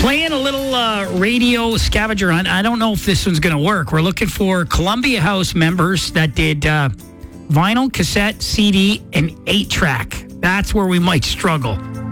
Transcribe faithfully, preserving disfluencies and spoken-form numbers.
Playing a little uh, radio scavenger hunt. I don't know if this one's going to work. We're looking for Columbia House members that did uh, vinyl, cassette, C D, and eight track. That's where we might struggle.